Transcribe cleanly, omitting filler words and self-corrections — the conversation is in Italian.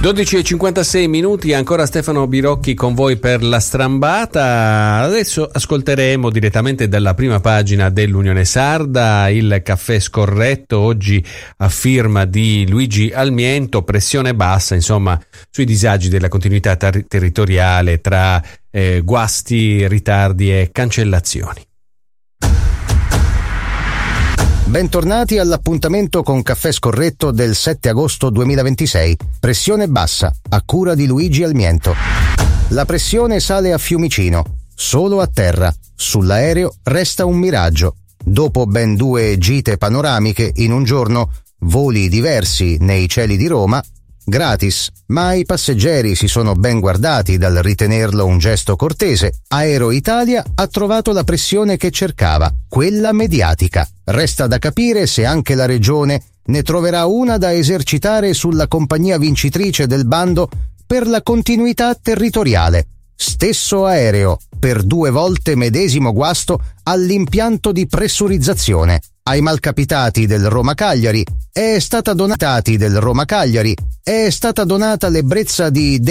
12:56, ancora Stefano Birocchi con voi per la strambata. Adesso ascolteremo direttamente dalla prima pagina dell'Unione Sarda il caffè scorretto, oggi a firma di Luigi Almiento, pressione bassa, insomma, sui disagi della continuità territoriale tra guasti, ritardi e cancellazioni. Bentornati all'appuntamento con Caffè Scorretto del 7 agosto 2026. Pressione bassa, a cura di Luigi Almiento. La pressione sale a Fiumicino, solo a terra. Sull'aereo resta un miraggio. Dopo ben 2 gite panoramiche in un giorno, voli diversi nei cieli di Roma, gratis, ma i passeggeri si sono ben guardati dal ritenerlo un gesto cortese. Aero Italia ha trovato la pressione che cercava, quella mediatica. Resta da capire se anche la regione ne troverà una da esercitare sulla compagnia vincitrice del bando per la continuità territoriale. Stesso aereo, per 2 volte medesimo guasto all'impianto di pressurizzazione. Ai malcapitati del Roma Cagliari è stata donata l'ebbrezza di